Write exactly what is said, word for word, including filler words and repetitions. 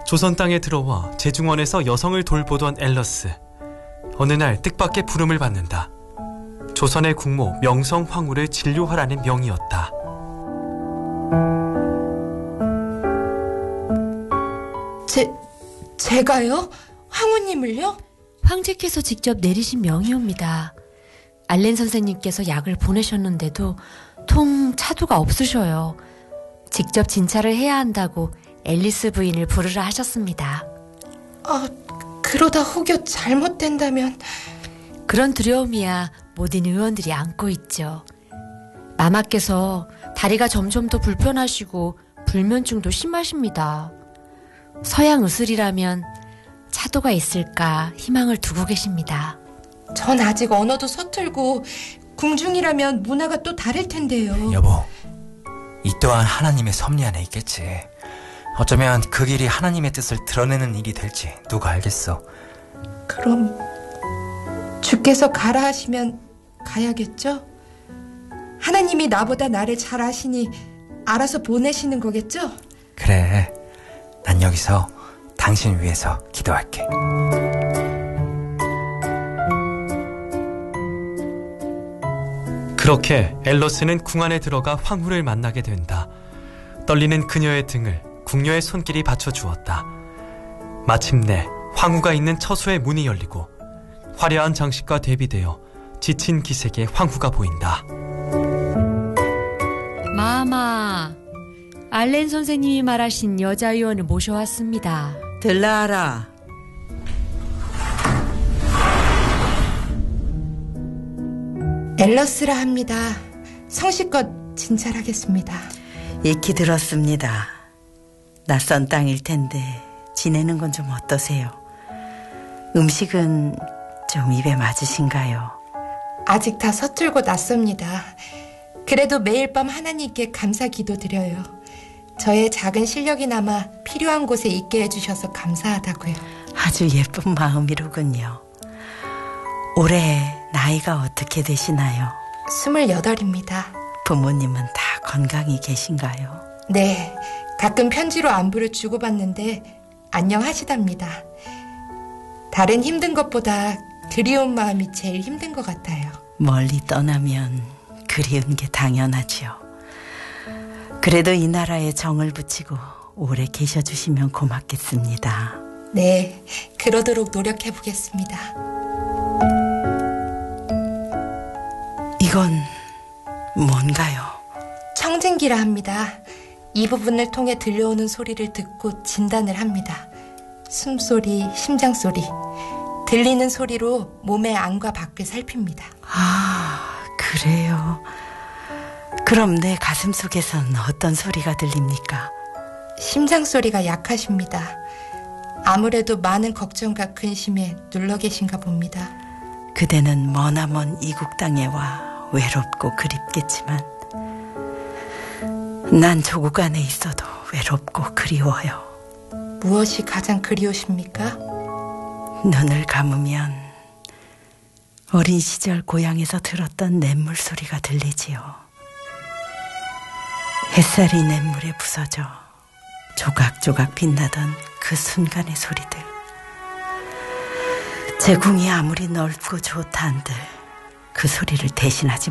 조선 땅에 들어와 제중원에서 여성을 돌보던 앨러스. 어느 날 뜻밖의 부름을 받는다. 조선의 국모 명성 황후를 진료하라는 명이었다. 제, 제가요? 황후님을요? 황제께서 직접 내리신 명이옵니다. 알렌 선생님께서 약을 보내셨는데도 통 차도가 없으셔요. 직접 진찰을 해야 한다고 앨리스 부인을 부르라 하셨습니다. 아, 그러다 혹여 잘못된다면... 그런 두려움이야 모든 의원들이 안고 있죠. 마마께서 다리가 점점 더 불편하시고 불면증도 심하십니다. 서양 의술이라면 차도가 있을까 희망을 두고 계십니다. 전 아직 언어도 서툴고 궁중이라면 문화가 또 다를 텐데요. 여보, 이 또한 하나님의 섭리 안에 있겠지. 어쩌면 그 길이 하나님의 뜻을 드러내는 일이 될지 누가 알겠어. 그럼 주께서 가라 하시면 가야겠죠? 하나님이 나보다 나를 잘 아시니 알아서 보내시는 거겠죠? 그래, 난 여기서 당신 위해서 기도할게. 그렇게 앨러스는 궁 안에 들어가 황후를 만나게 된다. 떨리는 그녀의 등을 궁녀의 손길이 받쳐주었다. 마침내 황후가 있는 처소의 문이 열리고 화려한 장식과 대비되어 지친 기색의 황후가 보인다. 마마, 알렌 선생님이 말하신 여자 의원을 모셔왔습니다. 들라하라. 앨러스라 합니다. 성실껏 진찰하겠습니다. 익히 들었습니다. 낯선 땅일 텐데 지내는 건 좀 어떠세요? 음식은 좀 입에 맞으신가요? 아직 다 서툴고 낯섭니다. 그래도 매일 밤 하나님께 감사 기도드려요. 저의 작은 실력이나마 필요한 곳에 있게 해주셔서 감사하다고요. 아주 예쁜 마음이로군요. 올해 나이가 어떻게 되시나요? 스물여덟입니다. 부모님은 다 건강히 계신가요? 네, 가끔 편지로 안부를 주고받는데 안녕하시답니다. 다른 힘든 것보다 그리운 마음이 제일 힘든 것 같아요. 멀리 떠나면 그리운 게 당연하지요. 그래도 이 나라에 정을 붙이고 오래 계셔주시면 고맙겠습니다. 네, 그러도록 노력해보겠습니다. 이건 뭔가요? 청진기라 합니다. 이 부분을 통해 들려오는 소리를 듣고 진단을 합니다. 숨소리, 심장소리, 들리는 소리로 몸의 안과 밖을 살핍니다. 아, 그래요. 그럼 내 가슴 속에선 어떤 소리가 들립니까? 심장소리가 약하십니다. 아무래도 많은 걱정과 근심에 눌러 계신가 봅니다. 그대는 머나먼 이국 땅에 와 외롭고 그립겠지만 난 조국 안에 있어도 외롭고 그리워요. 무엇이 가장 그리우십니까? 눈을 감으면 어린 시절 고향에서 들었던 냇물 소리가 들리지요. 햇살이 냇물에 부서져 조각조각 빛나던 그 순간의 소리들. 제 궁이 아무리 넓고 좋다 한들 그 소리를 대신하지